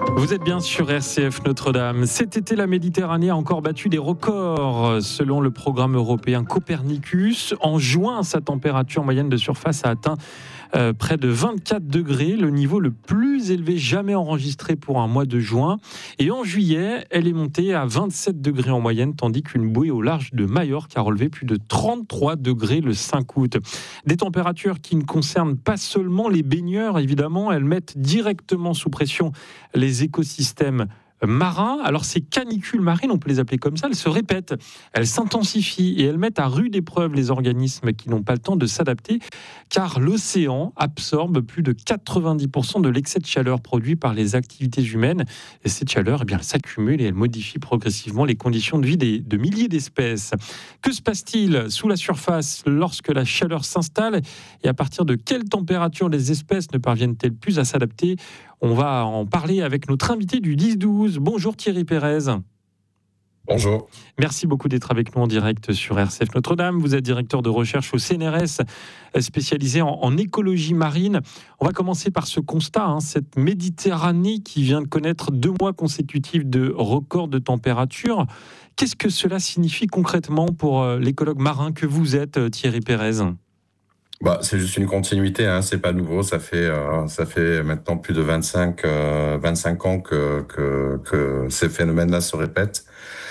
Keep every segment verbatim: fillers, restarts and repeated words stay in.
Vous êtes bien sur R C F Notre-Dame. Cet été, la Méditerranée a encore battu des records. Selon le programme européen Copernicus, en juin, sa température moyenne de surface a atteint euh, près de vingt-quatre degrés, le niveau le plus élevé jamais enregistré pour un mois de juin. Et en juillet, elle est montée à vingt-sept degrés en moyenne, tandis qu'une bouée au large de Majorque a relevé plus de trente-trois degrés le cinq août. Des températures qui ne concernent pas seulement les baigneurs, évidemment, elles mettent directement sous pression les écosystèmes marins. Alors ces canicules marines, on peut les appeler comme ça, elles se répètent, elles s'intensifient et elles mettent à rude épreuve les organismes qui n'ont pas le temps de s'adapter, car l'océan absorbe plus de quatre-vingt-dix pour cent de l'excès de chaleur produit par les activités humaines. Et cette chaleur, eh bien, elle s'accumule et elle modifie progressivement les conditions de vie des, de milliers d'espèces. Que se passe-t-il sous la surface lorsque la chaleur s'installe et à partir de quelle température les espèces ne parviennent-elles plus à s'adapter ? On va en parler avec notre invité du dix douze. Bonjour Thierry Pérez. Bonjour. Merci beaucoup d'être avec nous en direct sur R C F Notre-Dame. Vous êtes directeur de recherche au C N R S, spécialisé en, en écologie marine. On va commencer par ce constat, hein, cette Méditerranée qui vient de connaître deux mois consécutifs de records de température. Qu'est-ce que cela signifie concrètement pour l'écologue marin que vous êtes, Thierry Pérez ? Bah, c'est juste une continuité, hein, c'est pas nouveau. Ça fait euh, ça fait maintenant plus de vingt-cinq euh, vingt-cinq ans que que que ces phénomènes-là se répètent.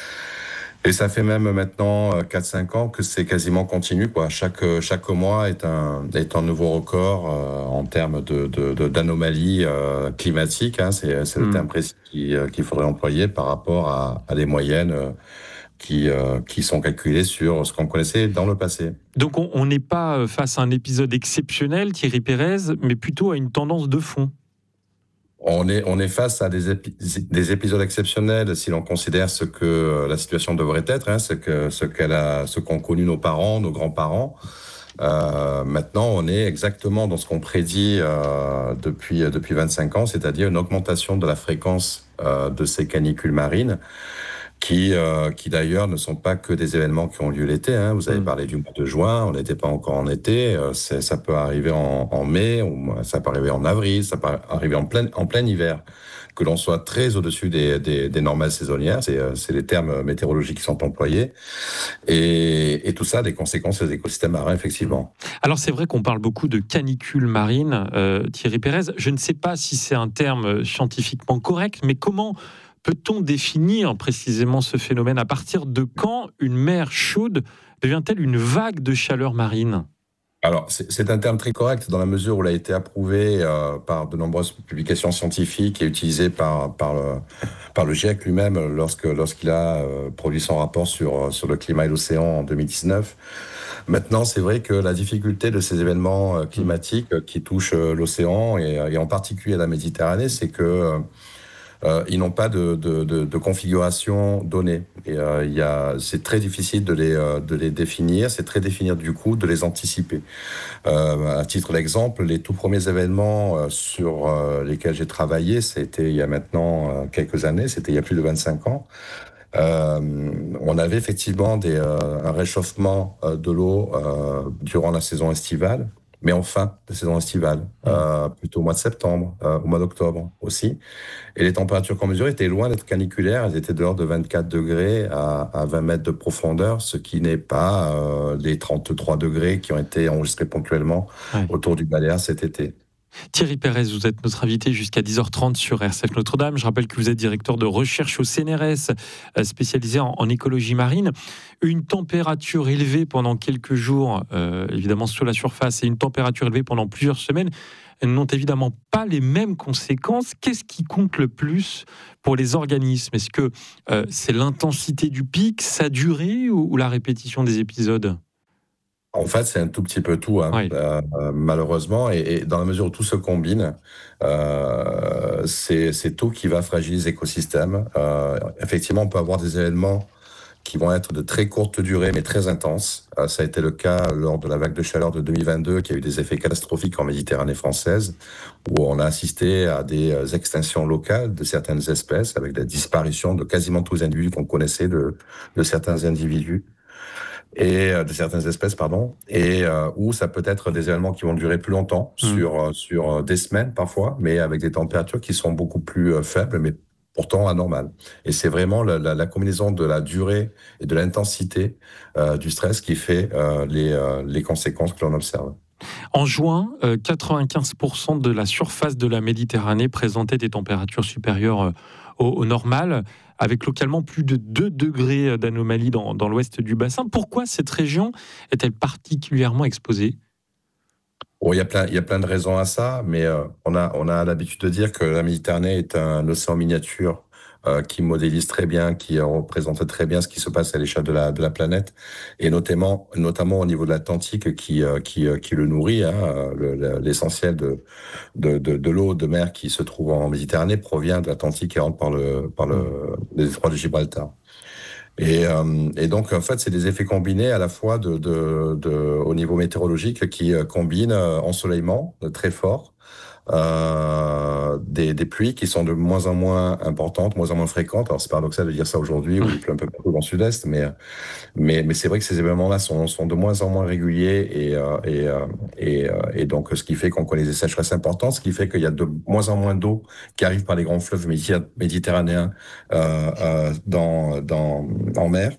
Et ça fait même maintenant quatre cinq ans que c'est quasiment continu, quoi. Chaque chaque mois est un est un nouveau record euh, en termes de de, de d'anomalies euh, climatiques. Hein, c'est c'est le mmh. terme précis qui, euh, qu'il faudrait employer par rapport à à des moyennes. Euh, Qui, euh, qui sont calculés sur ce qu'on connaissait dans le passé. Donc on n'est pas face à un épisode exceptionnel, Thierry Pérez, mais plutôt à une tendance de fond. On est, on est face à des, épi- des épisodes exceptionnels si l'on considère ce que la situation devrait être, hein, ce, que, ce, qu'elle a, ce qu'ont connu nos parents, nos grands-parents. Euh, maintenant, on est exactement dans ce qu'on prédit euh, depuis, depuis vingt-cinq ans, c'est-à-dire une augmentation de la fréquence euh, de ces canicules marines. Qui, euh, qui d'ailleurs ne sont pas que des événements qui ont lieu l'été. Hein. Vous avez mmh. parlé du mois de juin, on n'était pas encore en été. Euh, c'est, ça peut arriver en, en mai, ou ça peut arriver en avril, ça peut arriver en plein, en plein hiver. Que l'on soit très au-dessus des, des, des normales saisonnières, c'est, c'est les termes météorologiques qui sont employés. Et, et tout ça a des conséquences sur les écosystèmes marins, effectivement. Alors c'est vrai qu'on parle beaucoup de canicules marines, euh, Thierry Pérez. Je ne sais pas si c'est un terme scientifiquement correct, mais comment peut-on définir précisément ce phénomène ? À partir de quand une mer chaude devient-elle une vague de chaleur marine ? Alors, c'est, c'est un terme très correct dans la mesure où il a été approuvé euh, par de nombreuses publications scientifiques et utilisé par, par, le, par le GIEC lui-même lorsque, lorsqu'il a euh, produit son rapport sur, sur le climat et l'océan en deux mille dix-neuf. Maintenant, c'est vrai que la difficulté de ces événements climatiques qui touchent l'océan et, et en particulier la Méditerranée, c'est que Euh, ils n'ont pas de, de, de, de configuration donnée. Et, euh, il y a, c'est très difficile de les, euh, de les définir, c'est très difficile du coup de les anticiper. Euh, à titre d'exemple, les tout premiers événements euh, sur euh, lesquels j'ai travaillé, c'était il y a maintenant euh, quelques années, c'était il y a plus de vingt-cinq ans. Euh, on avait effectivement des, euh, un réchauffement euh, de l'eau euh, durant la saison estivale. Mais en fin de saison estivale, euh, plutôt au mois de septembre, euh, au mois d'octobre aussi. Et les températures qu'on mesurait étaient loin d'être caniculaires, elles étaient de l'ordre de vingt-quatre degrés à, à vingt mètres de profondeur, ce qui n'est pas euh, les trente-trois degrés qui ont été enregistrés ponctuellement ouais. autour du Baléares cet été. Thierry Pérez, vous êtes notre invité jusqu'à dix heures trente sur R C F Notre-Dame. Je rappelle que vous êtes directeur de recherche au C N R S, spécialisé en, en écologie marine. Une température élevée pendant quelques jours, euh, évidemment sous la surface, et une température élevée pendant plusieurs semaines n'ont évidemment pas les mêmes conséquences. Qu'est-ce qui compte le plus pour les organismes ? Est-ce que euh, c'est l'intensité du pic, sa durée ou, ou la répétition des épisodes ? En fait, c'est un tout petit peu tout, hein, oui. euh, malheureusement, et, et dans la mesure où tout se combine, euh, c'est, c'est tout qui va fragiliser les écosystèmes. Euh, effectivement, on peut avoir des événements qui vont être de très courte durée, mais très intenses. Euh, ça a été le cas lors de la vague de chaleur de deux mille vingt-deux, qui a eu des effets catastrophiques en Méditerranée française, où on a assisté à des extinctions locales de certaines espèces, avec la disparition de quasiment tous les individus qu'on connaissait de, de certains individus. et euh, de certaines espèces, pardon, et euh, où ça peut être des événements qui vont durer plus longtemps, Mmh. sur euh, sur des semaines parfois, mais avec des températures qui sont beaucoup plus euh, faibles, mais pourtant anormales. Et c'est vraiment la, la, la combinaison de la durée et de l'intensité euh, du stress qui fait euh, les euh, les conséquences que l'on observe. En juin, euh, quatre-vingt-quinze pour cent de la surface de la Méditerranée présentait des températures supérieures euh, au, au normal, avec localement plus de deux degrés d'anomalie dans, dans l'ouest du bassin. Pourquoi cette région est-elle particulièrement exposée ? Bon, il y a plein, il y a plein de raisons à ça, mais euh, on a, on a l'habitude de dire que la Méditerranée est un océan miniature euh, qui modélise très bien, qui euh, représente très bien ce qui se passe à l'échelle de la, de la planète, et notamment, notamment au niveau de l'Atlantique qui, euh, qui, euh, qui le nourrit. Hein, le, le, l'essentiel de, de, de, de l'eau de mer qui se trouve en Méditerranée provient de l'Atlantique et rentre par le, par le, les détroits de Gibraltar. Et, euh, et donc, en fait, c'est des effets combinés à la fois de, de, de, au niveau météorologique qui euh, combinent euh, ensoleillement euh, très fort, euh, des, des pluies qui sont de moins en moins importantes, moins en moins fréquentes. Alors, c'est paradoxal de dire ça aujourd'hui où il pleut un peu partout dans le sud-est, mais mais, mais c'est vrai que ces événements-là sont, sont de moins en moins réguliers et, euh, et, euh, et, euh, et donc ce qui fait qu'on connaît des sécheresses importantes, ce qui fait qu'il y a de moins en moins d'eau qui arrive par les grands fleuves méditerranéens euh, euh, dans, dans, en mer.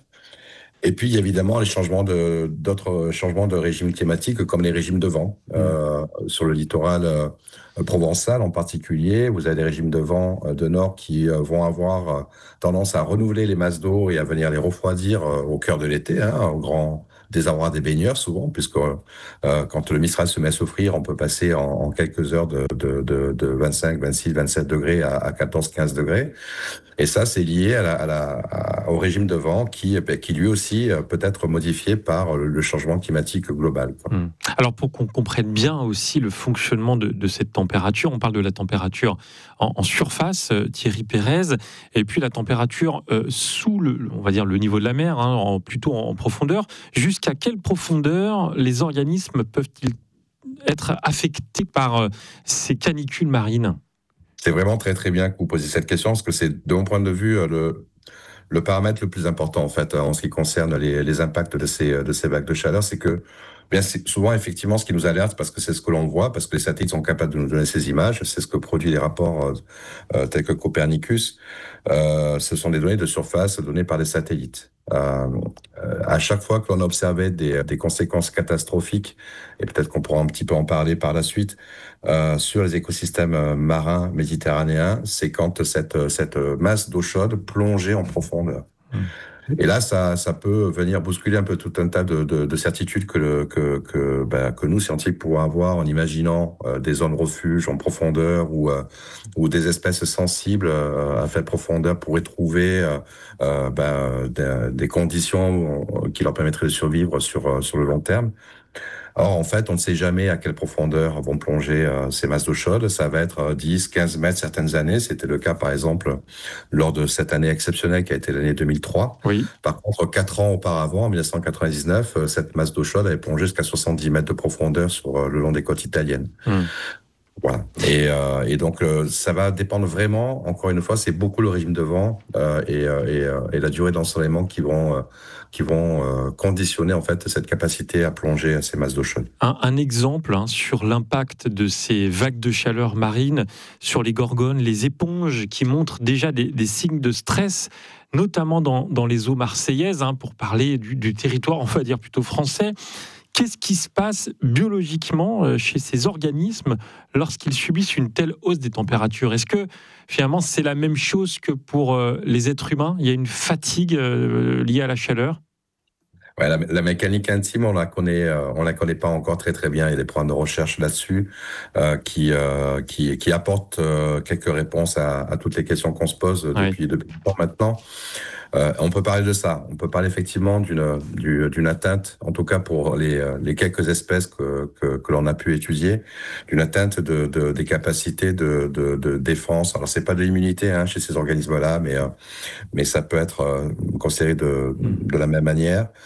Et puis, il y a évidemment les changements de, d'autres changements de régime climatique, comme les régimes de vent. Euh, sur le littoral euh, provençal en particulier, vous avez des régimes de vent euh, de nord qui euh, vont avoir euh, tendance à renouveler les masses d'eau et à venir les refroidir euh, au cœur de l'été, hein, au grand désarroi des baigneurs souvent, puisque euh, quand le Mistral se met à s'offrir, on peut passer en, en quelques heures de, de, de, de vingt-cinq, vingt-six, vingt-sept degrés à, à quatorze, quinze degrés. Et ça, c'est lié à la, à la, à, au régime de vent qui, qui lui aussi peut être modifié par le changement climatique global, quoi. Mmh. Alors pour qu'on comprenne bien aussi le fonctionnement de, de cette température, on parle de la température en, en surface, euh, Thierry Pérez, et puis la température euh, sous le, on va dire le niveau de la mer, hein, en, plutôt en, en profondeur. Jusqu'à quelle profondeur les organismes peuvent-ils être affectés par euh, ces canicules marines ? C'est vraiment très très bien que vous posiez cette question, parce que c'est, de mon point de vue, le, le paramètre le plus important en fait en ce qui concerne les, les impacts de ces, de ces vagues de chaleur, c'est que bien c'est souvent effectivement ce qui nous alerte, parce que c'est ce que l'on voit, parce que les satellites sont capables de nous donner ces images, c'est ce que produit les rapports euh, tels que Copernicus. Euh, ce sont des données de surface données par des satellites. Euh, euh, à chaque fois que l'on observait des, des conséquences catastrophiques, et peut-être qu'on pourra un petit peu en parler par la suite, euh, sur les écosystèmes marins méditerranéens, c'est quand cette, cette masse d'eau chaude plongeait en profondeur. Mmh. Et là, ça, ça peut venir bousculer un peu tout un tas de, de, de certitudes que, le, que, que, ben, que nous, scientifiques, pouvons avoir en imaginant euh, des zones refuge en profondeur ou, euh, ou des espèces sensibles euh, à faible profondeur pourraient trouver euh, ben, des, des conditions qui leur permettraient de survivre sur, sur le long terme. Or, en fait, on ne sait jamais à quelle profondeur vont plonger euh, ces masses d'eau chaude. Ça va être dix, quinze mètres certaines années. C'était le cas, par exemple, lors de cette année exceptionnelle qui a été l'année deux mille trois. Oui. Par contre, quatre ans auparavant, en dix-neuf cent quatre-vingt-dix-neuf, cette masse d'eau chaude avait plongé jusqu'à soixante-dix mètres de profondeur sur euh, le long des côtes italiennes. Mmh. Voilà. Et, euh, et donc, euh, ça va dépendre vraiment, encore une fois, c'est beaucoup le régime de vent euh, et, euh, et, et la durée d'ensoleillement qui vont... Euh, qui vont euh, conditionner en fait cette capacité à plonger à ces masses d'eau chaude. Un, un exemple hein, sur l'impact de ces vagues de chaleur marine sur les gorgones, les éponges qui montrent déjà des, des signes de stress, notamment dans, dans les eaux marseillaises, hein, pour parler du, du territoire, on va dire plutôt français. Qu'est-ce qui se passe biologiquement chez ces organismes lorsqu'ils subissent une telle hausse des températures ? Est-ce que finalement c'est la même chose que pour les êtres humains ? Il y a une fatigue liée à la chaleur ? Ouais, la, la mécanique intime, on la connaît, euh, on la connaît pas encore très très bien. Il y a des programmes de recherche là-dessus euh, qui, euh, qui qui apportent euh, quelques réponses à, à toutes les questions qu'on se pose depuis oui. depuis longtemps maintenant. Euh, on peut parler de ça. On peut parler effectivement d'une d'une atteinte, en tout cas pour les les quelques espèces que que, que l'on a pu étudier, d'une atteinte de, de des capacités de, de de défense. Alors c'est pas de l'immunité hein, chez ces organismes-là, mais euh, mais ça peut être euh, considéré de de la même manière.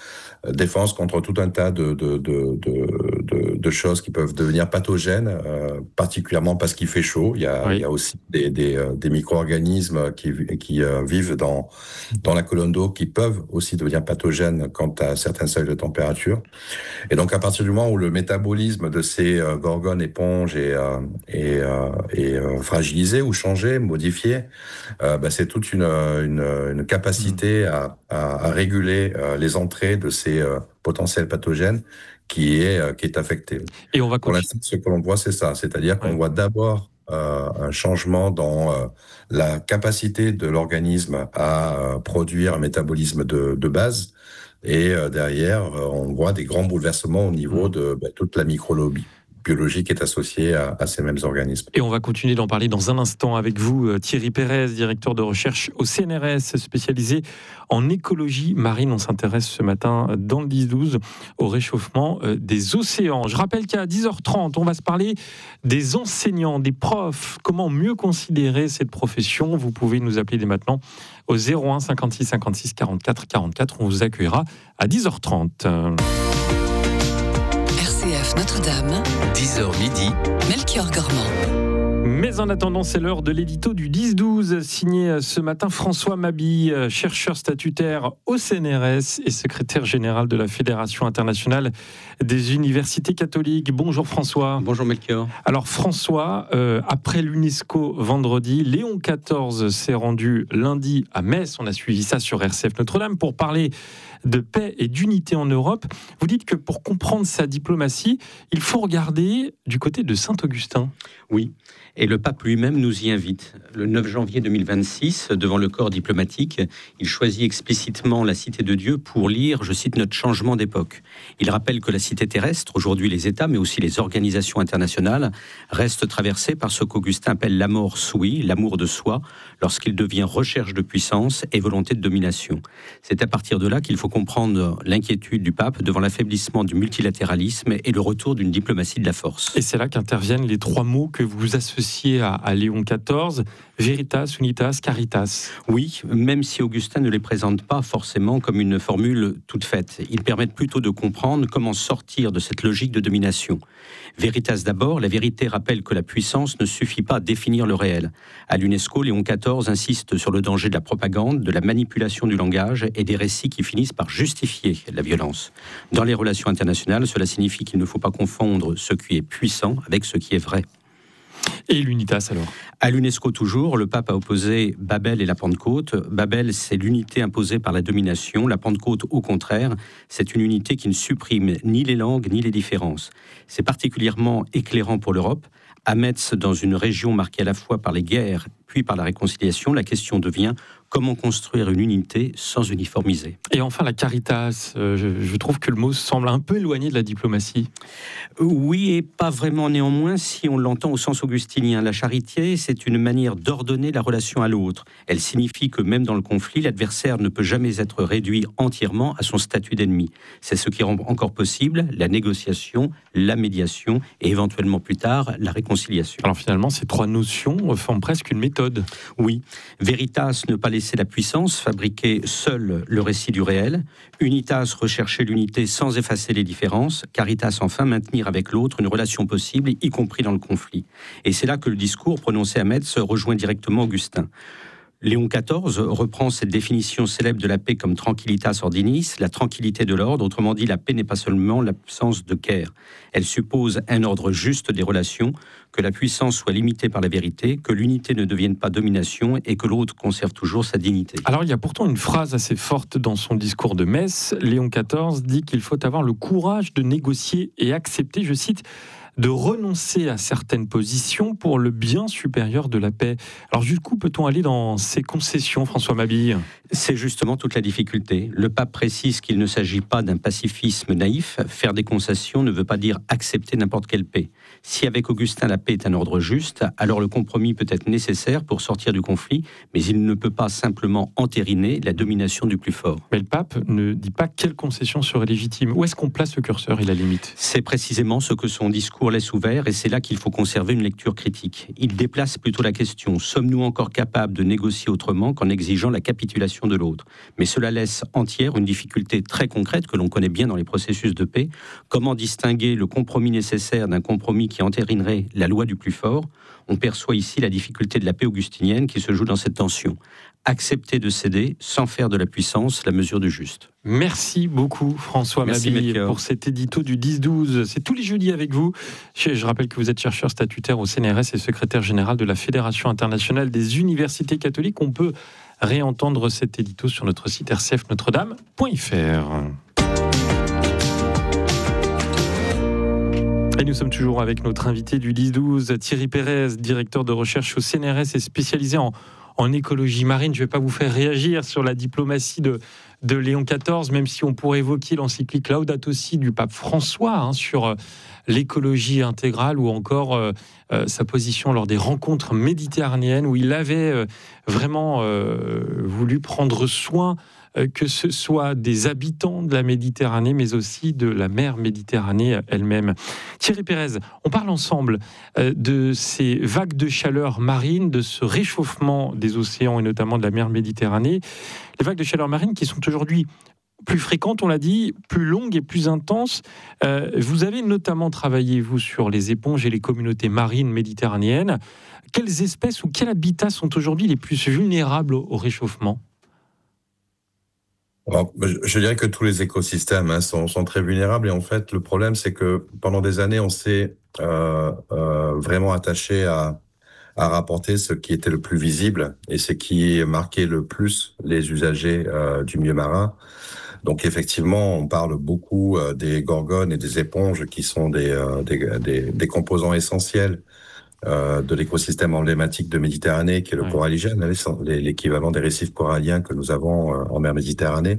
défense contre tout un tas de, de, de, de, de, de choses qui peuvent devenir pathogènes, euh, particulièrement parce qu'il fait chaud. Il y a, Oui. il y a aussi des, des, des micro-organismes qui, qui euh, vivent dans, dans la colonne d'eau qui peuvent aussi devenir pathogènes quant à certains seuils de température. Et donc, à partir du moment où le métabolisme de ces euh, gorgones éponges est, euh, est, euh, est euh, fragilisé ou changé, modifié, euh, bah, c'est toute une, une, une capacité à, à, à réguler euh, les entrées de ces euh, potentiels pathogènes qui est, euh, qui est affectée. Et on va Pour continuer. l'instant, ce que l'on voit, c'est ça. C'est-à-dire qu'on Ouais. voit d'abord euh, un changement dans euh, la capacité de l'organisme à euh, produire un métabolisme de, de base. Et euh, derrière, euh, on voit des grands bouleversements au niveau Mmh. de bah, toute la microbiologie qui est associée à, à ces mêmes organismes. Et on va continuer d'en parler dans un instant avec vous, Thierry Pérez, directeur de recherche au C N R S, spécialisé en écologie marine. On s'intéresse ce matin dans le dix douze au réchauffement des océans. Je rappelle qu'à dix heures trente, on va se parler des enseignants, des profs. Comment mieux considérer cette profession? Vous pouvez nous appeler dès maintenant au zéro un cinquante-six cinquante-six quarante-quatre quarante-quatre. On vous accueillera à dix heures trente. R C F Notre-Dame, dix heures midi, Melchior Gormand. Mais en attendant, c'est l'heure de l'édito du dix douze, signé ce matin François Mabille, chercheur statutaire au C N R S et secrétaire général de la Fédération internationale des universités catholiques. Bonjour François. Bonjour Melchior. Alors François, euh, après l'UNESCO vendredi, Léon quatorze s'est rendu lundi à Metz. On a suivi ça sur R C F Notre-Dame pour parler de paix et d'unité en Europe. Vous dites que pour comprendre sa diplomatie, il faut regarder du côté de Saint-Augustin. Oui, et le pape lui-même nous y invite. Le neuf janvier deux mille vingt-six, devant le corps diplomatique, il choisit explicitement la Cité de Dieu pour lire, je cite, notre changement d'époque. Il rappelle que la cité terrestre, aujourd'hui les États, mais aussi les organisations internationales, reste traversée par ce qu'Augustin appelle l'amor sui, l'amour de soi, lorsqu'il devient recherche de puissance et volonté de domination. C'est à partir de là qu'il faut comprendre l'inquiétude du pape devant l'affaiblissement du multilatéralisme et le retour d'une diplomatie de la force. Et c'est là qu'interviennent les trois mots que vous associez à, à Léon quatorze, Veritas, Unitas, Caritas. Oui, même si Augustin ne les présente pas forcément comme une formule toute faite. Ils permettent plutôt de comprendre comment sortir de cette logique de domination. Veritas d'abord, la vérité rappelle que la puissance ne suffit pas à définir le réel. À l'UNESCO, Léon quatorze insiste sur le danger de la propagande, de la manipulation du langage et des récits qui finissent par justifier la violence. Dans les relations internationales, cela signifie qu'il ne faut pas confondre ce qui est puissant avec ce qui est vrai. Et l'Unitas alors? À l'UNESCO toujours, le pape a opposé Babel et la Pentecôte. Babel, c'est l'unité imposée par la domination. La Pentecôte, au contraire, c'est une unité qui ne supprime ni les langues ni les différences. C'est particulièrement éclairant pour l'Europe. À Metz, dans une région marquée à la fois par les guerres puis par la réconciliation, la question devient comment construire une unité sans uniformiser. Et enfin la Caritas, euh, je, je trouve que le mot semble un peu éloigné de la diplomatie. Oui, et pas vraiment néanmoins si on l'entend au sens augustinien. La charité, c'est une manière d'ordonner la relation à l'autre. Elle signifie que même dans le conflit, l'adversaire ne peut jamais être réduit entièrement à son statut d'ennemi. C'est ce qui rend encore possible la négociation, la médiation et éventuellement plus tard la réconciliation. Alors finalement, ces trois notions forment presque une méthode. Oui, Veritas, ne pas laisser la puissance, fabriquer seul le récit du réel. Unitas, rechercher l'unité sans effacer les différences. Caritas, enfin, maintenir avec l'autre une relation possible, y compris dans le conflit. Et c'est là que le discours prononcé à Metz rejoint directement Augustin. Léon quatorze reprend cette définition célèbre de la paix comme tranquillitas ordinis, la tranquillité de l'ordre. Autrement dit, la paix n'est pas seulement l'absence de guerre. Elle suppose un ordre juste des relations, que la puissance soit limitée par la vérité, que l'unité ne devienne pas domination et que l'autre conserve toujours sa dignité. Alors il y a pourtant une phrase assez forte dans son discours de Metz. Léon quatorze dit qu'il faut avoir le courage de négocier et accepter, je cite, de renoncer à certaines positions pour le bien supérieur de la paix. Alors jusqu'où peut-on aller dans ces concessions, François Mabille ? C'est justement toute la difficulté. Le pape précise qu'il ne s'agit pas d'un pacifisme naïf. Faire des concessions ne veut pas dire accepter n'importe quelle paix. Si avec Augustin la paix est un ordre juste, alors le compromis peut être nécessaire pour sortir du conflit, mais il ne peut pas simplement entériner la domination du plus fort. Mais le pape ne dit pas quelle concession serait légitime. Où est-ce qu'on place le curseur et la limite ? C'est précisément ce que son discours parcours laisse ouvert et c'est là qu'il faut conserver une lecture critique. Il déplace plutôt la question, sommes-nous encore capables de négocier autrement qu'en exigeant la capitulation de l'autre ? Mais cela laisse entière une difficulté très concrète que l'on connaît bien dans les processus de paix. Comment distinguer le compromis nécessaire d'un compromis qui entérinerait la loi du plus fort ? On perçoit ici la difficulté de la paix augustinienne qui se joue dans cette tension. Accepter de céder sans faire de la puissance la mesure du juste. Merci beaucoup François Merci, Mabille Melchior. pour cet édito du dix douze. C'est tous les jeudis avec vous. Je, je rappelle que vous êtes chercheur statutaire au C N R S et secrétaire général de la Fédération internationale des universités catholiques. On peut réentendre cet édito sur notre site r c f notre dame point f r. Et nous sommes toujours avec notre invité du dix douze, Thierry Pérez, directeur de recherche au C N R S et spécialisé en En écologie marine. Je ne vais pas vous faire réagir sur la diplomatie de, de Léon quatorze, même si on pourrait évoquer l'encyclique Laudato Si du pape François hein, sur euh, l'écologie intégrale ou encore euh, euh, sa position lors des rencontres méditerranéennes où il avait euh, vraiment euh, voulu prendre soin euh, que ce soit des habitants de la Méditerranée, mais aussi de la mer Méditerranée elle-même. Thierry Pérez, on parle ensemble euh, de ces vagues de chaleur marine, de ce réchauffement des océans et notamment de la mer Méditerranée. Les vagues de chaleur marine qui sont aujourd'hui plus fréquentes, on l'a dit, plus longues et plus intenses. Euh, vous avez notamment travaillé, vous, sur les éponges et les communautés marines méditerranéennes. Quelles espèces ou quels habitats sont aujourd'hui les plus vulnérables au, au réchauffement ? Alors, je dirais que tous les écosystèmes hein, sont, sont très vulnérables et en fait le problème c'est que pendant des années on s'est euh, euh, vraiment attaché à, à rapporter ce qui était le plus visible et ce qui marquait le plus les usagers euh, du milieu marin. Donc effectivement on parle beaucoup euh, des gorgones et des éponges qui sont des, euh, des, des, des composants essentiels Euh, de l'écosystème emblématique de Méditerranée, qui est le ouais. coralligène, l'équivalent des récifs coralliens que nous avons en mer Méditerranée.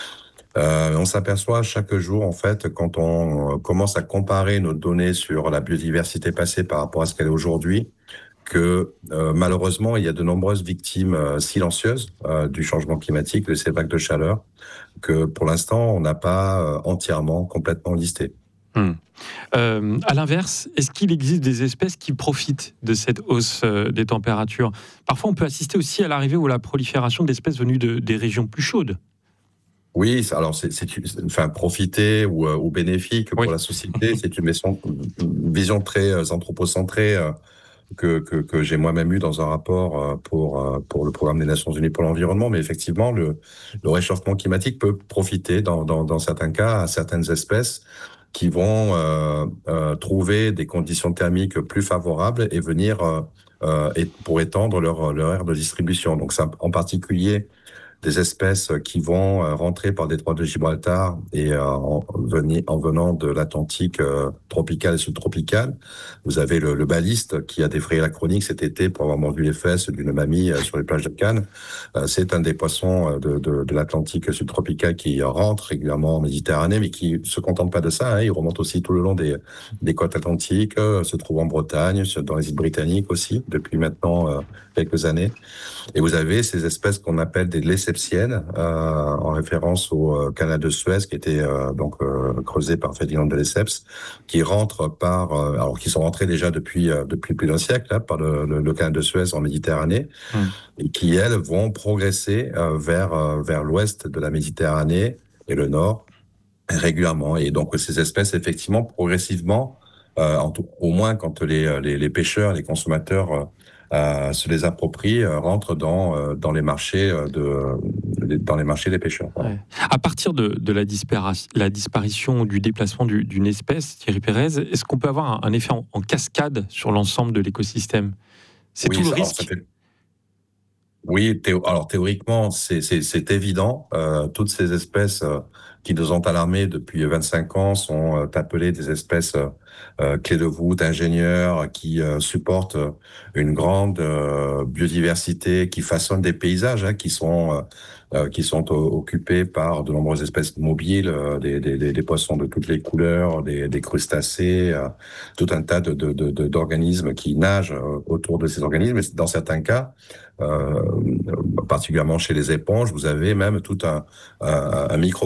Euh, on s'aperçoit chaque jour, en fait, quand on commence à comparer nos données sur la biodiversité passée par rapport à ce qu'elle est aujourd'hui, que euh, malheureusement, il y a de nombreuses victimes euh, silencieuses euh, du changement climatique, de ces vagues de chaleur, que pour l'instant, on n'a pas euh, entièrement, complètement listé. Hum. Euh, à l'inverse, est-ce qu'il existe des espèces qui profitent de cette hausse euh, des températures ? Parfois, on peut assister aussi à l'arrivée ou à la prolifération d'espèces venues de, des régions plus chaudes. Oui, alors c'est, c'est enfin profiter ou, ou bénéfique pour oui. la société, c'est une vision, une vision très anthropocentrée euh, que, que, que j'ai moi-même eu dans un rapport euh, pour pour le programme des Nations Unies pour l'environnement. Mais effectivement, le, le réchauffement climatique peut profiter dans, dans, dans certains cas à certaines espèces qui vont euh, euh, trouver des conditions thermiques plus favorables et venir euh, euh, et pour étendre leur, leur aire de distribution. Donc, ça, en particulier, des espèces qui vont rentrer par le détroit de Gibraltar et euh, en, venir, en venant de l'Atlantique euh, tropical et subtropical. Vous avez le, le baliste qui a défrayé la chronique cet été pour avoir mordu les fesses d'une mamie euh, sur les plages de Cannes. Euh, c'est un des poissons de, de, de l'Atlantique subtropical qui rentre régulièrement en Méditerranée, mais qui se contente pas de ça. Hein. Il remonte aussi tout le long des, des côtes atlantiques, euh, se trouve en Bretagne, dans les îles britanniques aussi, depuis maintenant euh, quelques années. Et vous avez ces espèces qu'on appelle des lesceptiennes, euh, en référence au euh, canal de Suez qui était euh, donc euh, creusé par Ferdinand de Lesseps, qui rentrent par, euh, alors qui sont rentrés déjà depuis euh, depuis plus d'un siècle là, par le, le, le canal de Suez en Méditerranée, mmh. et qui elles vont progresser euh, vers euh, vers l'ouest de la Méditerranée et le nord régulièrement. Et donc ces espèces effectivement progressivement, euh, en tout, au moins quand les, les les pêcheurs, les consommateurs euh, Euh, se les approprient, euh, rentrent dans euh, dans les marchés de, de dans les marchés des pêcheurs. Voilà. Ouais. À partir de, de la, dispara- la disparition ou du déplacement du, d'une espèce, Thierry Pérez, est-ce qu'on peut avoir un, un effet en, en cascade sur l'ensemble de l'écosystème ? C'est oui, tout le ça, risque. Fait... Oui, théo... alors théoriquement, c'est c'est, c'est évident. Euh, toutes ces espèces euh, qui nous ont alarmés depuis vingt-cinq ans sont euh, appelées des espèces euh, clés de voûte, ingénieurs, qui euh, supportent une grande euh, biodiversité, qui façonnent des paysages, hein, qui sont euh, qui sont occupés par de nombreuses espèces mobiles, euh, des, des, des poissons de toutes les couleurs, des, des crustacés, euh, tout un tas de, de, de, d'organismes qui nagent euh, autour de ces organismes. Et dans certains cas, euh, particulièrement chez les éponges, vous avez même tout un, un, un microcosme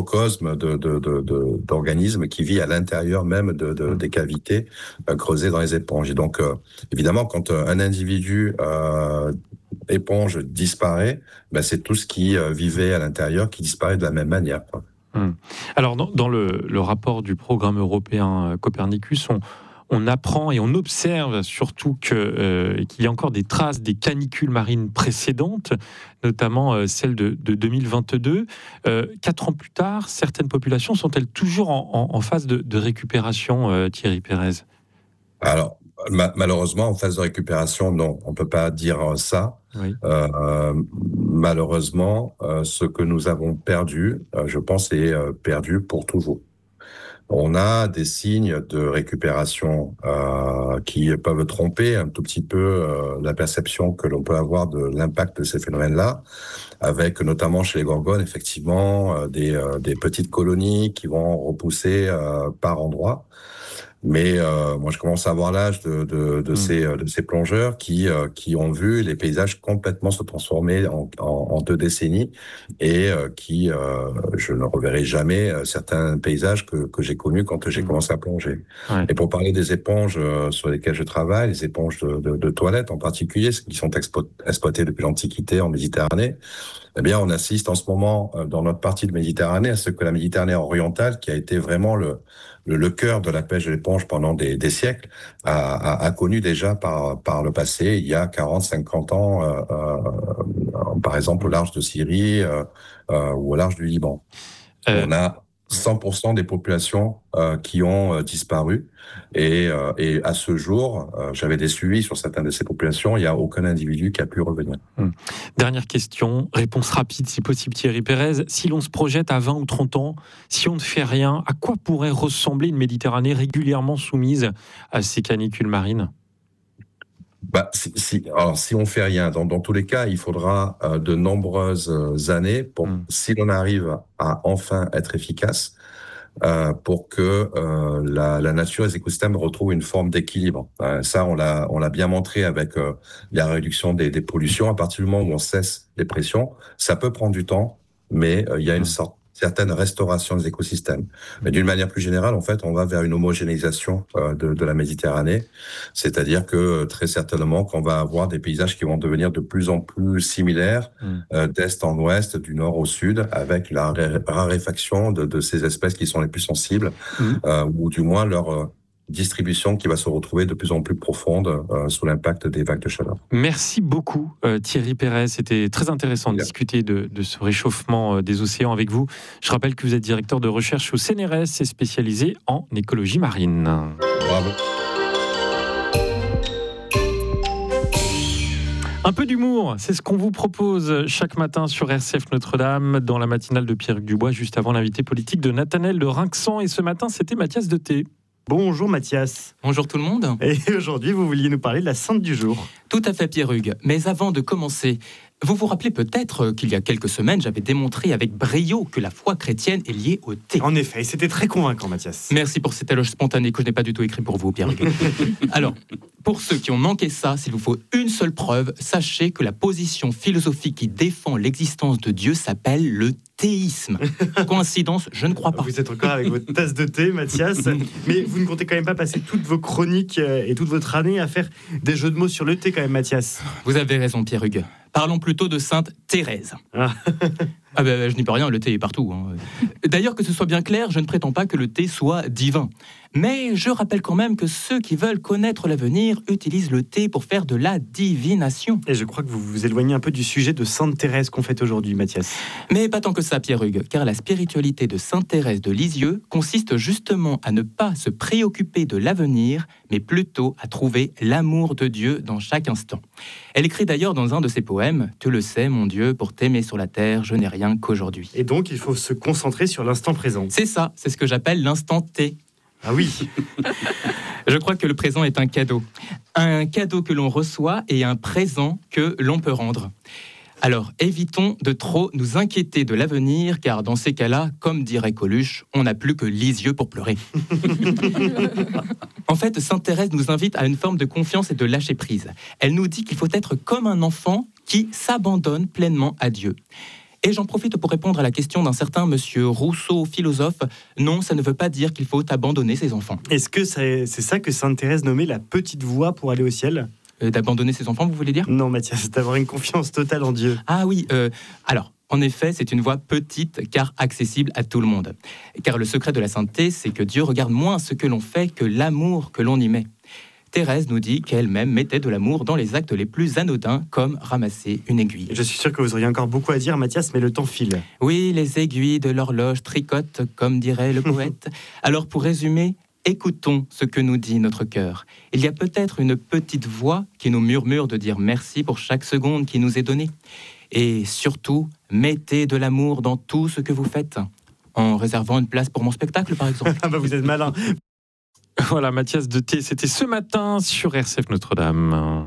organisme de, de, de, de, d'organisme qui vit à l'intérieur même de, de, des cavités euh, creusées dans les éponges. Et donc, euh, évidemment, quand euh, un individu euh, éponge disparaît, ben, c'est tout ce qui euh, vivait à l'intérieur qui disparaît de la même manière, quoi. Hum. Alors, dans, dans le, le rapport du programme européen Copernicus, on, on apprend et on observe surtout que, euh, qu'il y a encore des traces des canicules marines précédentes, notamment euh, celle de, de deux mille vingt-deux. Euh, quatre ans plus tard, certaines populations sont-elles toujours en, en, en phase de, de récupération, euh, Thierry Pérez ? Alors, ma- malheureusement, en phase de récupération, non, on peut pas dire ça. Oui. Euh, malheureusement, euh, ce que nous avons perdu, euh, je pense, est euh, perdu pour toujours. On a des signes de récupération euh, qui peuvent tromper un tout petit peu euh, la perception que l'on peut avoir de l'impact de ces phénomènes-là, avec notamment chez les gorgones, effectivement, euh, des, euh, des petites colonies qui vont repousser euh, par endroits. Mais euh, moi, je commence à avoir l'âge de, de, de, mmh. ces, de ces plongeurs qui, euh, qui ont vu les paysages complètement se transformer en, en, en deux décennies et euh, qui, euh, je ne reverrai jamais certains paysages que, que j'ai connus quand j'ai mmh. commencé à plonger. Ouais. Et pour parler des éponges euh, sur lesquelles je travaille, les éponges de, de, de toilettes en particulier, qui sont expo- exploitées depuis l'Antiquité en Méditerranée, eh bien, on assiste en ce moment, euh, dans notre partie de Méditerranée, à ce que la Méditerranée orientale, qui a été vraiment le Le, le cœur de la pêche de l'éponge pendant des, des siècles, a, a, a connu déjà par, par le passé, il y a quarante, cinquante ans, euh, euh, par exemple au large de Syrie euh, euh, ou au large du Liban. Euh... On a cent pour cent des populations euh, qui ont euh, disparu et, euh, et à ce jour, euh, j'avais des suivis sur certaines de ces populations, il n'y a aucun individu qui a pu revenir. Hum. Dernière question, réponse rapide si possible Thierry Pérez, si l'on se projette à vingt ou trente ans, si on ne fait rien, à quoi pourrait ressembler une Méditerranée régulièrement soumise à ces canicules marines ? Bah, si, si, alors, si on fait rien, dans, dans tous les cas, il faudra euh, de nombreuses années pour, mmh. si l'on arrive à enfin être efficace, euh, pour que euh, la, la nature et les écosystèmes retrouvent une forme d'équilibre. Euh, ça, on l'a, on l'a bien montré avec euh, la réduction des, des pollutions. À partir du moment où on cesse les pressions, ça peut prendre du temps, mais euh, il y a une mmh. sorte certaines restaurations des écosystèmes. Mais d'une manière plus générale, en fait, on va vers une homogénéisation euh, de, de la Méditerranée, c'est-à-dire que très certainement qu'on va avoir des paysages qui vont devenir de plus en plus similaires, mmh. euh, d'est en ouest, du nord au sud, avec la raréfaction de, de ces espèces qui sont les plus sensibles, mmh. euh, ou du moins leur euh, distribution qui va se retrouver de plus en plus profonde euh, sous l'impact des vagues de chaleur. Merci beaucoup euh, Thierry Pérez, c'était très intéressant de Bien. discuter de, de ce réchauffement euh, des océans avec vous. Je rappelle que vous êtes directeur de recherche au C N R S et spécialisé en écologie marine. Bravo. Un peu d'humour, c'est ce qu'on vous propose chaque matin sur R C F Notre-Dame, dans la matinale de Pierre-Hugues Dubois, juste avant l'invité politique de Nathanaël de Rinxan. Et ce matin, c'était Mathias Deté. Bonjour Mathias. Bonjour tout le monde. Et aujourd'hui, vous vouliez nous parler de la sainte du jour. Tout à fait Pierre-Hugues. Mais avant de commencer, vous vous rappelez peut-être qu'il y a quelques semaines, j'avais démontré avec brio que la foi chrétienne est liée au thé. En effet, c'était très convaincant Mathias. Merci pour cet éloge spontané que je n'ai pas du tout écrit pour vous Pierre-Hugues. Alors, pour ceux qui ont manqué ça, s'il vous faut une seule preuve, sachez que la position philosophique qui défend l'existence de Dieu s'appelle le théisme. Coïncidence, je ne crois pas. Vous êtes encore avec votre tasse de thé, Mathias, mais vous ne comptez quand même pas passer toutes vos chroniques et toute votre année à faire des jeux de mots sur le thé quand même, Mathias. Vous avez raison, Pierre-Hugues. Parlons plutôt de Sainte Thérèse. Ah, ah ben, je n'y peux rien, le thé est partout. Hein. D'ailleurs, que ce soit bien clair, je ne prétends pas que le thé soit divin. Mais je rappelle quand même que ceux qui veulent connaître l'avenir utilisent le thé pour faire de la divination. Et je crois que vous vous éloignez un peu du sujet de Sainte Thérèse qu'on fête aujourd'hui, Mathias. Mais pas tant que ça, Pierre-Hugues, car la spiritualité de Sainte Thérèse de Lisieux consiste justement à ne pas se préoccuper de l'avenir, mais plutôt à trouver l'amour de Dieu dans chaque instant. Elle écrit d'ailleurs dans un de ses poèmes « Tu le sais, mon Dieu, pour t'aimer sur la terre, je n'ai rien qu'aujourd'hui. » Et donc, il faut se concentrer sur l'instant présent. C'est ça, c'est ce que j'appelle l'instant T. Ah oui. Je crois que le présent est un cadeau. Un cadeau que l'on reçoit et un présent que l'on peut rendre. Alors, évitons de trop nous inquiéter de l'avenir, car dans ces cas-là, comme dirait Coluche, on n'a plus que Lisieux pour pleurer. En fait, Sainte Thérèse nous invite à une forme de confiance et de lâcher-prise. Elle nous dit qu'il faut être comme un enfant qui s'abandonne pleinement à Dieu. Et j'en profite pour répondre à la question d'un certain monsieur Rousseau, philosophe. Non, ça ne veut pas dire qu'il faut abandonner ses enfants. Est-ce que c'est, c'est ça que sainte Thérèse nommait la petite voie pour aller au ciel ? Euh, d'abandonner ses enfants, vous voulez dire ? Non, Mathias, d'avoir une confiance totale en Dieu. Ah oui, euh, alors... En effet, c'est une voie petite car accessible à tout le monde. Car le secret de la sainteté, c'est que Dieu regarde moins ce que l'on fait que l'amour que l'on y met. Thérèse nous dit qu'elle-même mettait de l'amour dans les actes les plus anodins, comme ramasser une aiguille. Je suis sûr que vous auriez encore beaucoup à dire, Mathias, mais le temps file. Oui, les aiguilles de l'horloge tricotent, comme dirait le poète. Alors pour résumer, écoutons ce que nous dit notre cœur. Il y a peut-être une petite voix qui nous murmure de dire merci pour chaque seconde qui nous est donnée. Et surtout, mettez de l'amour dans tout ce que vous faites, en réservant une place pour mon spectacle, par exemple. Ah bah vous êtes malin. Voilà, Mathias de T, c'était ce matin sur R C F Notre-Dame.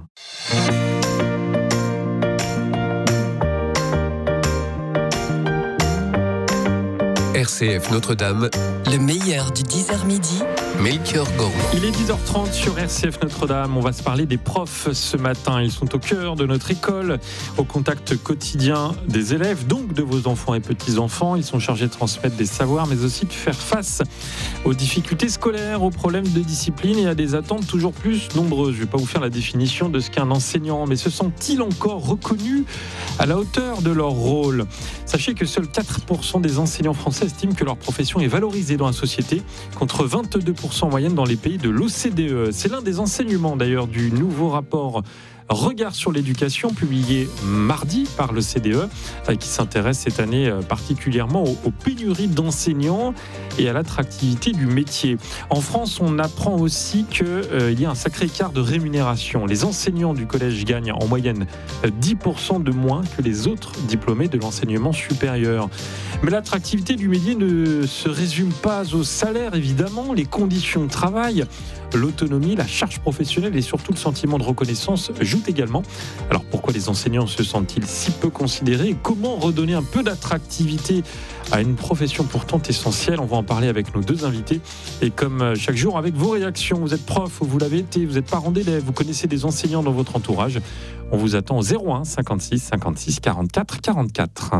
R C F Notre-Dame, le meilleur du dix heures midi. Melchior Gormand. Il est dix heures trente sur R C F Notre-Dame. On va se parler des profs ce matin. Ils sont au cœur de notre école, au contact quotidien des élèves, donc de vos enfants et petits-enfants. Ils sont chargés de transmettre des savoirs, mais aussi de faire face aux difficultés scolaires, aux problèmes de discipline et à des attentes toujours plus nombreuses. Je ne vais pas vous faire la définition de ce qu'est un enseignant, mais se sont-ils encore reconnus à la hauteur de leur rôle ? Sachez que seuls quatre pour cent des enseignants français estiment que leur profession est valorisée dans la société, contre vingt-deux pour cent en moyenne dans les pays de l'O C D E. C'est l'un des enseignements d'ailleurs du nouveau rapport Regard sur l'éducation, publié mardi par l'O C D E, qui s'intéresse cette année particulièrement aux, aux pénuries d'enseignants et à l'attractivité du métier. En France, on apprend aussi qu'il euh, y a un sacré écart de rémunération. Les enseignants du collège gagnent en moyenne dix pour cent de moins que les autres diplômés de l'enseignement supérieur. Mais l'attractivité du métier ne se résume pas au salaire, évidemment. Les conditions de travail, l'autonomie, la charge professionnelle et surtout le sentiment de reconnaissance jouent également. Alors pourquoi les enseignants se sentent-ils si peu considérés et comment redonner un peu d'attractivité à une profession pourtant essentielle ? On va en parler avec nos deux invités et comme chaque jour avec vos réactions. Vous êtes prof, vous l'avez été, vous êtes parent d'élèves, vous connaissez des enseignants dans votre entourage. On vous attend au zéro un cinquante-six cinquante-six quarante-quatre quarante-quatre.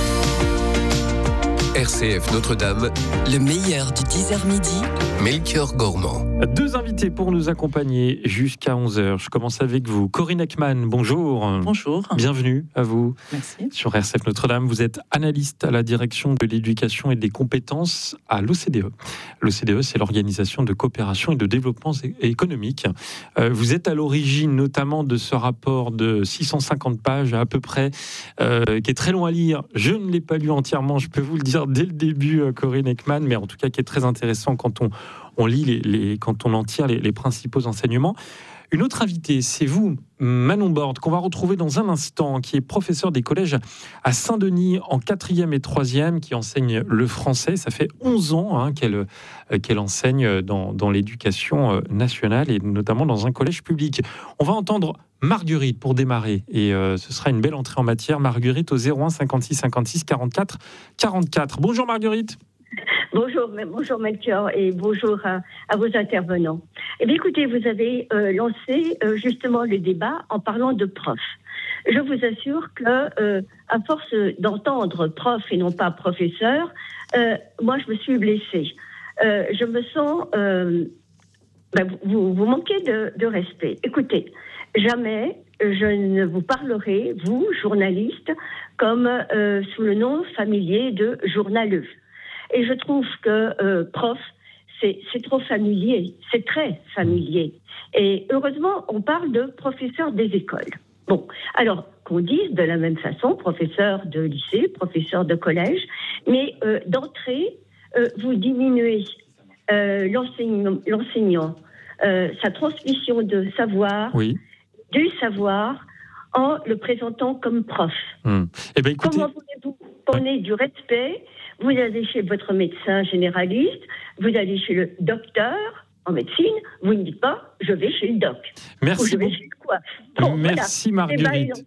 R C F Notre-Dame, le meilleur du dix heures midi. Melchior Gormand. Deux invités pour nous accompagner jusqu'à onze heures. Je commence avec vous. Corinne Ekman, bonjour. Bonjour. Bienvenue à vous. Merci. Sur R C F Notre-Dame, vous êtes analyste à la direction de l'éducation et des compétences à l'O C D E. L'O C D E, c'est l'Organisation de coopération et de développement économique. Vous êtes à l'origine notamment de ce rapport de six cent cinquante pages à peu près, euh, qui est très long à lire. Je ne l'ai pas lu entièrement, je peux vous le dire dès le début, Corinne Ekman, mais en tout cas qui est très intéressant quand on, on lit, les, les, quand on en tire les, les principaux enseignements. Une autre invitée, c'est vous, Manon Borde, qu'on va retrouver dans un instant, qui est professeure des collèges à Saint-Denis en quatrième et troisième, qui enseigne le français. Ça fait onze ans hein, qu'elle, euh, qu'elle enseigne dans, dans l'éducation nationale et notamment dans un collège public. On va entendre Marguerite pour démarrer et euh, ce sera une belle entrée en matière. Marguerite au zéro un cinquante-six cinquante-six quarante-quatre quarante-quatre. Bonjour Marguerite. Bonjour, bonjour Melchior et bonjour à, à vos intervenants. Eh bien, écoutez, vous avez euh, lancé euh, justement le débat en parlant de prof. Je vous assure que, euh, à force d'entendre prof et non pas professeur, euh, moi je me suis blessée. Euh, je me sens, euh, ben, vous, vous manquez de, de respect. Écoutez, jamais je ne vous parlerai, vous, journaliste, comme euh, sous le nom familier de journaleux. Et je trouve que euh, prof, c'est, c'est trop familier, c'est très familier. Et heureusement, on parle de professeur des écoles. Bon, alors qu'on dise de la même façon, professeur de lycée, professeur de collège, mais euh, d'entrée, euh, vous diminuez euh, l'enseignant, l'enseignant euh, sa transmission de savoir, oui. du savoir, en le présentant comme prof. Hum. Eh bien, écoutez... Comment voulez-vous qu'on ait du respect ? Vous allez chez votre médecin généraliste, vous allez chez le docteur en médecine, vous ne dites pas « je vais chez le doc ». Merci ou je vais beaucoup. chez le coiffe. Bon, merci voilà. Marguerite.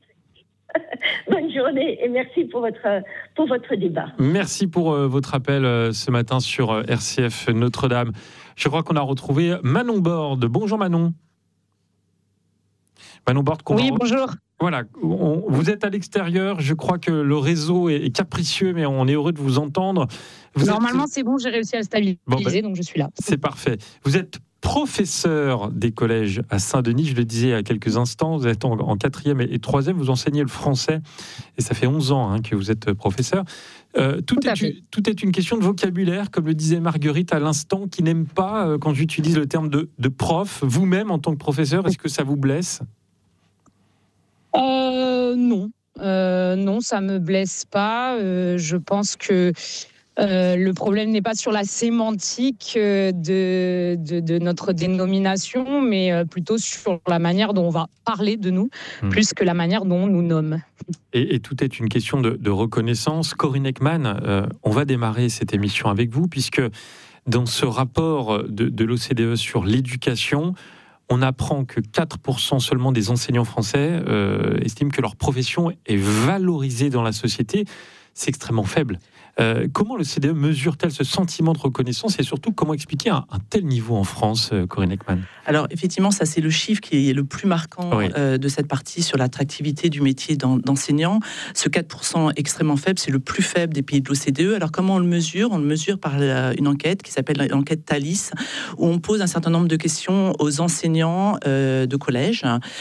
Bonne journée et merci pour votre, pour votre débat. Merci pour euh, votre appel euh, ce matin sur euh, R C F Notre-Dame. Je crois qu'on a retrouvé Manon Borde. Bonjour Manon. Manon Borde. Oui, va... bonjour. Voilà, on, vous êtes à l'extérieur, je crois que le réseau est, est capricieux, mais on est heureux de vous entendre. Vous Normalement, êtes... c'est bon, j'ai réussi à le stabiliser, bon, ben, donc je suis là. C'est parfait. Vous êtes professeur des collèges à Saint-Denis, je le disais il y a quelques instants, vous êtes en, en quatrième et, et troisième, vous enseignez le français, et ça fait onze ans hein, que vous êtes professeur. Euh, tout, tout, est, tout est une question de vocabulaire, comme le disait Marguerite à l'instant, qui n'aime pas euh, quand j'utilise le terme de, de prof. Vous-même, en tant que professeur, est-ce que ça vous blesse ? Euh, non, euh, non, ça me blesse pas. Euh, je pense que euh, le problème n'est pas sur la sémantique euh, de, de, de notre dénomination, mais euh, plutôt sur la manière dont on va parler de nous, mmh. plus que la manière dont on nous nomme. Et, et tout est une question de, de reconnaissance. Corinne Ekman, euh, on va démarrer cette émission avec vous, puisque dans ce rapport de, de l'O C D E sur l'éducation, on apprend que quatre pour cent seulement des enseignants français euh, estiment que leur profession est valorisée dans la société. C'est extrêmement faible. Euh, comment l'O C D E mesure-t-elle ce sentiment de reconnaissance et surtout comment expliquer un, un tel niveau en France, euh, Corinne Ekman ? Alors effectivement, ça c'est le chiffre qui est le plus marquant oui. euh, de cette partie sur l'attractivité du métier d'enseignant. Ce quatre pour cent extrêmement faible, c'est le plus faible des pays de l'O C D E. Alors comment on le mesure ? On le mesure par la, une enquête qui s'appelle l'enquête Thalys, où on pose un certain nombre de questions aux enseignants euh, de collège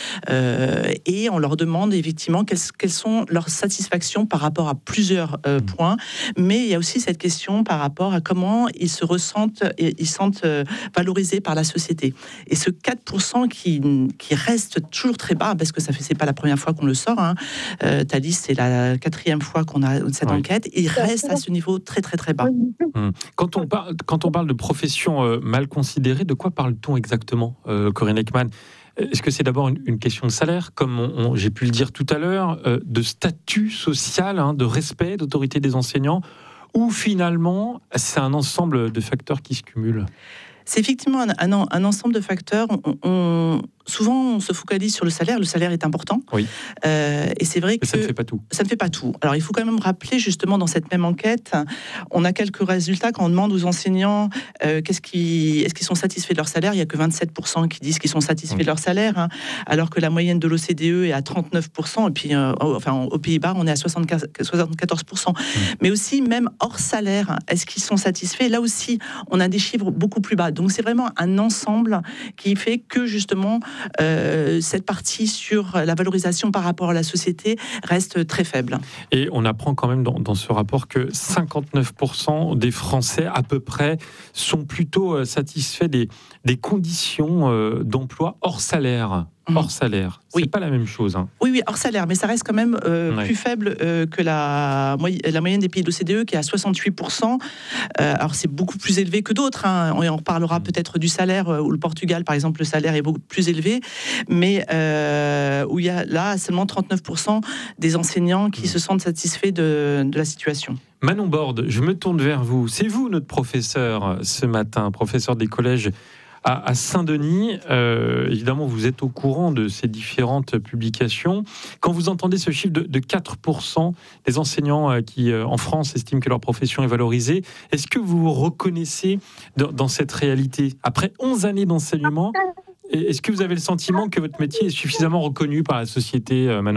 euh, et on leur demande effectivement quelles, quelles sont leurs satisfactions par rapport à plusieurs euh, points. Mais il y a aussi cette question par rapport à comment ils se ressentent, et ils sentent euh, valorisés par la société. Et ce quatre pour cent qui, qui reste toujours très bas, parce que ça fait c'est pas la première fois qu'on le sort. Hein. Euh, Thalys, c'est la quatrième fois qu'on a cette oui. enquête. Il reste à ce niveau très très très bas. Hum. Quand on parle, quand on parle de profession euh, mal considérée, de quoi parle-t-on exactement, euh, Corinne Ekman ? Est-ce que c'est d'abord une, une question de salaire, comme on, on, j'ai pu le dire tout à l'heure, euh, de statut social, hein, de respect, d'autorité des enseignants, ou finalement, c'est un ensemble de facteurs qui se cumulent ? C'est effectivement un, un, un ensemble de facteurs. On, on, souvent, on se focalise sur le salaire. Le salaire est important. Oui. Euh, et c'est vrai que... Mais ça ne fait pas tout. Ça ne fait pas tout. Alors, il faut quand même rappeler, justement, dans cette même enquête, on a quelques résultats quand on demande aux enseignants euh, qu'est-ce qui, est-ce qu'ils sont satisfaits de leur salaire. Il n'y a que vingt-sept pour cent qui disent qu'ils sont satisfaits oui. de leur salaire, hein, alors que la moyenne de l'O C D E est à trente-neuf pour cent. Et puis, euh, enfin, aux Pays-Bas, on est à soixante-quatorze pour cent. Mmh. Mais aussi, même hors salaire, est-ce qu'ils sont satisfaits ? Là aussi, on a des chiffres beaucoup plus bas. Donc, c'est vraiment un ensemble qui fait que, justement, euh, cette partie sur la valorisation par rapport à la société reste très faible. Et on apprend quand même dans, dans ce rapport que cinquante-neuf pour cent des Français, à peu près, sont plutôt satisfaits des, des conditions euh, d'emploi hors salaire. Hors salaire, c'est oui. pas la même chose. Hein. Oui, oui, hors salaire, mais ça reste quand même euh, ouais. plus faible euh, que la, la moyenne des pays de l'O C D E qui est à soixante-huit pour cent. Euh, alors c'est beaucoup plus élevé que d'autres. Hein. On en reparlera mmh. peut-être du salaire, où le Portugal, par exemple, le salaire est beaucoup plus élevé, mais euh, où il y a là seulement trente-neuf pour cent des enseignants qui mmh. se sentent satisfaits de, de la situation. Manon Borde, je me tourne vers vous. C'est vous notre professeur ce matin, professeur des collèges à Saint-Denis. Euh, évidemment, vous êtes au courant de ces différentes publications. Quand vous entendez ce chiffre de, de quatre pour cent des enseignants qui, en France, estiment que leur profession est valorisée, est-ce que vous vous reconnaissez dans, dans cette réalité ? Après onze années d'enseignement, est-ce que vous avez le sentiment que votre métier est suffisamment reconnu par la société, Manon ?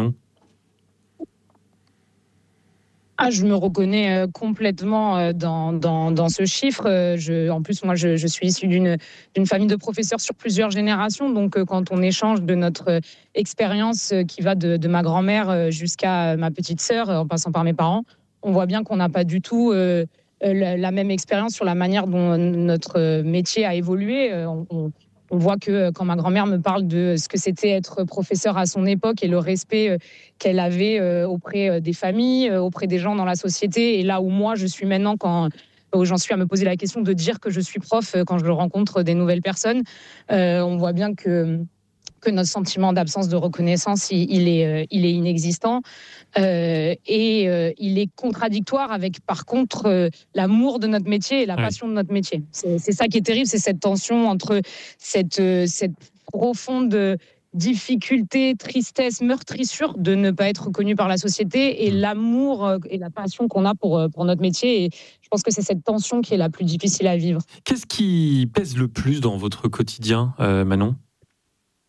Ah, je me reconnais euh, complètement euh, dans, dans, dans ce chiffre. Euh, je, en plus, moi, je, je suis issue d'une, d'une famille de professeurs sur plusieurs générations. Donc, euh, quand on échange de notre euh, expérience euh, qui va de, de ma grand-mère euh, jusqu'à ma petite sœur, euh, en passant par mes parents, on voit bien qu'on n'a pas du tout euh, la, la même expérience sur la manière dont notre métier a évolué. Euh, on, on, On voit que quand ma grand-mère me parle de ce que c'était être professeur à son époque et le respect qu'elle avait auprès des familles, auprès des gens dans la société, et là où moi je suis maintenant, quand j'en suis à me poser la question de dire que je suis prof quand je rencontre des nouvelles personnes, euh, on voit bien que que notre sentiment d'absence de reconnaissance, il, il, est, il est inexistant. Euh, et euh, il est contradictoire avec, par contre, euh, l'amour de notre métier et la passion ouais. de notre métier. C'est, c'est ça qui est terrible, c'est cette tension entre cette, euh, cette profonde difficulté, tristesse, meurtrissure de ne pas être reconnu par la société et l'amour et la passion qu'on a pour, pour notre métier. Et je pense que c'est cette tension qui est la plus difficile à vivre. Qu'est-ce qui pèse le plus dans votre quotidien, euh, Manon ?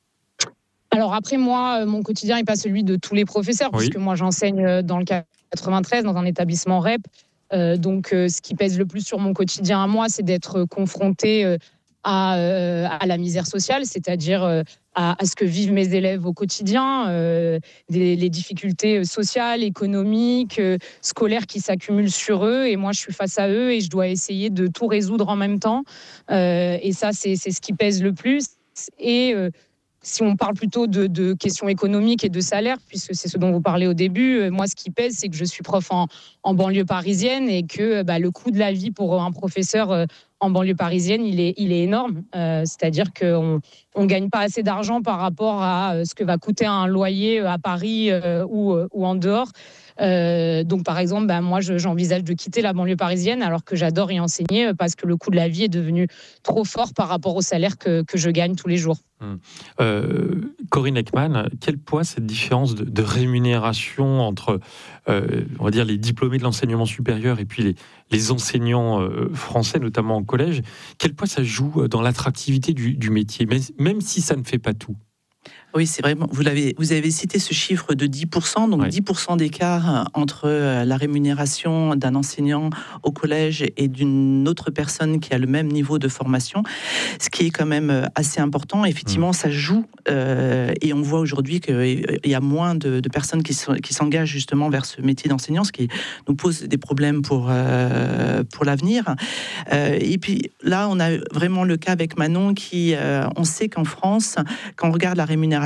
Alors après, moi, mon quotidien n'est pas celui de tous les professeurs, oui. puisque moi, j'enseigne dans le quatre-vingt-treize, dans un établissement R E P. Euh, donc, euh, ce qui pèse le plus sur mon quotidien à moi, c'est d'être confrontée euh, à, euh, à la misère sociale, c'est-à-dire euh, à, à ce que vivent mes élèves au quotidien, euh, des, les difficultés sociales, économiques, euh, scolaires qui s'accumulent sur eux. Et moi, je suis face à eux et je dois essayer de tout résoudre en même temps. Euh, et ça, c'est, c'est ce qui pèse le plus. Et euh, si on parle plutôt de, de questions économiques et de salaire, puisque c'est ce dont vous parlez au début, moi, ce qui pèse, c'est que je suis prof en, en banlieue parisienne et que bah, le coût de la vie pour un professeur en banlieue parisienne, il est, il est énorme. Euh, c'est-à-dire qu'on ne gagne pas assez d'argent par rapport à ce que va coûter un loyer à Paris euh, ou, ou en dehors. Euh, donc, par exemple, bah, moi, je, j'envisage de quitter la banlieue parisienne alors que j'adore y enseigner parce que le coût de la vie est devenu trop fort par rapport au salaire que, que je gagne tous les jours. Hum. Euh, Corinne Ekman, quel poids cette différence de, de rémunération entre, euh, on va dire, les diplômés de l'enseignement supérieur et puis les, les enseignants euh, français, notamment en collège, quel poids ça joue dans l'attractivité du, du métier, même, même si ça ne fait pas tout? Oui, c'est vraiment. Vous l'avez, vous avez cité ce chiffre de dix pour cent, donc oui. dix pour cent d'écart entre la rémunération d'un enseignant au collège et d'une autre personne qui a le même niveau de formation, ce qui est quand même assez important. Effectivement, mmh. ça joue, euh, et on voit aujourd'hui qu'il y a moins de, de personnes qui, sont, qui s'engagent justement vers ce métier d'enseignant, ce qui nous pose des problèmes pour, euh, pour l'avenir. Euh, et puis là, on a vraiment le cas avec Manon qui, euh, on sait qu'en France, quand on regarde la rémunération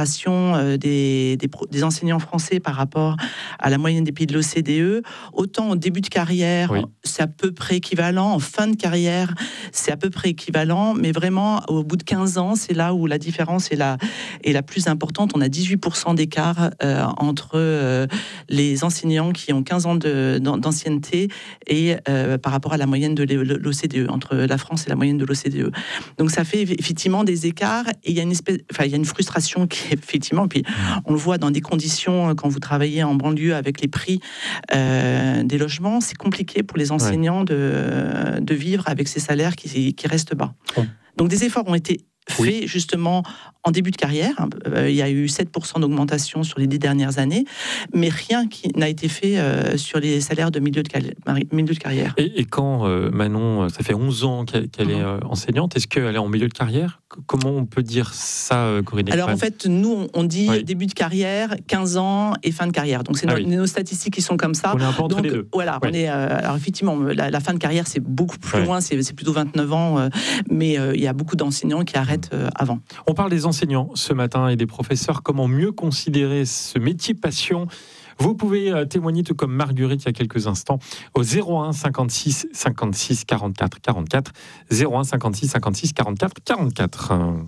Des, des, des enseignants français par rapport à la moyenne des pays de l'O C D E, autant au début de carrière, oui. c'est à peu près équivalent, en fin de carrière, c'est à peu près équivalent, mais vraiment, au bout de quinze ans, c'est là où la différence est la, est la plus importante. On a dix-huit pour cent d'écart euh, entre euh, les enseignants qui ont quinze ans de, d'ancienneté et euh, par rapport à la moyenne de l'O C D E, entre la France et la moyenne de l'O C D E. Donc ça fait effectivement des écarts, et il y a une espèce, enfin, il y a une frustration qui effectivement, puis on le voit dans des conditions, quand vous travaillez en banlieue avec les prix euh, des logements, c'est compliqué pour les enseignants ouais. de, de vivre avec ces salaires qui, qui restent bas. Oh. Donc des efforts ont été faits oui. justement en début de carrière. Euh, il y a eu sept pour cent d'augmentation sur les dix dernières années, mais rien qui n'a été fait euh, sur les salaires de milieu de, cal- milieu de carrière. Et, et quand euh, Manon, ça fait onze ans qu'elle, qu'elle est euh, enseignante, est-ce qu'elle est en milieu de carrière? Comment on peut dire ça, Corinne Ekman? Alors en fait, nous, on dit oui. début de carrière, quinze ans et fin de carrière. Donc c'est ah, no- oui. nos statistiques qui sont comme ça. On est un peu entre Donc, les deux. Voilà, ouais. on est, euh, alors effectivement, la, la fin de carrière, c'est beaucoup plus ouais. loin, c'est, c'est plutôt vingt-neuf ans, euh, mais euh, il y a beaucoup d'enseignants qui arrêtent euh, avant. On parle des enseignants ce matin et des professeurs. Comment mieux considérer ce métier passion? Vous pouvez témoigner, tout comme Marguerite il y a quelques instants, au zéro un cinquante-six cinquante-six quarante-quatre quarante-quatre, zéro un cinquante-six cinquante-six quarante-quatre quarante-quatre.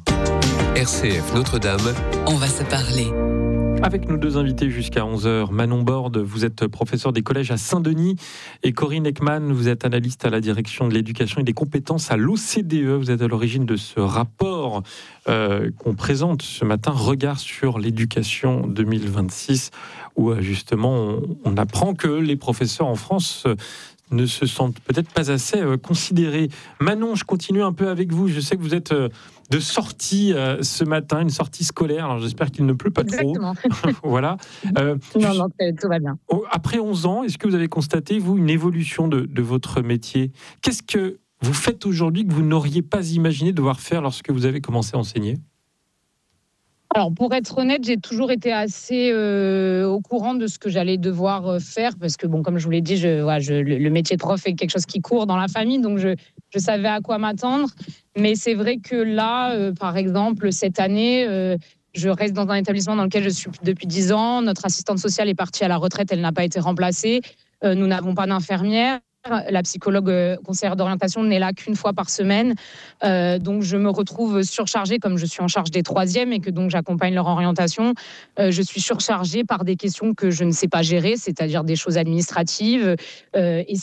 R C F Notre-Dame. On va se parler. Avec nos deux invités jusqu'à onze heures, Manon Borde, vous êtes professeur des collèges à Saint-Denis, et Corinne Ekman, vous êtes analyste à la direction de l'éducation et des compétences à l'O C D E. Vous êtes à l'origine de ce rapport euh, qu'on présente ce matin, Regard sur l'éducation deux mille vingt-six, où justement on, on apprend que les professeurs en France euh, ne se sentent peut-être pas assez euh, considérés. Manon, je continue un peu avec vous. Je sais que vous êtes euh, de sortie euh, ce matin, une sortie scolaire. Alors j'espère qu'il ne pleut pas Exactement. trop. Voilà. Euh, non, non, tout va bien. Après onze ans, est-ce que vous avez constaté, vous, une évolution de, de votre métier? Qu'est-ce que vous faites aujourd'hui que vous n'auriez pas imaginé devoir faire lorsque vous avez commencé à enseigner? Alors, pour être honnête, j'ai toujours été assez euh, au courant de ce que j'allais devoir faire, parce que, bon, comme je vous l'ai dit, je, ouais, je, le, le métier de prof est quelque chose qui court dans la famille, donc je, je savais à quoi m'attendre. Mais c'est vrai que là, euh, par exemple, cette année, euh, je reste dans un établissement dans lequel je suis depuis dix ans. Notre assistante sociale est partie à la retraite, elle n'a pas été remplacée. Euh, nous n'avons pas d'infirmière. La psychologue euh, conseillère d'orientation n'est là qu'une fois par semaine. Euh, donc, je me retrouve surchargée, comme je suis en charge des troisièmes et que donc j'accompagne leur orientation. Euh, je suis surchargée par des questions que je ne sais pas gérer, c'est-à-dire des choses administratives. Euh, et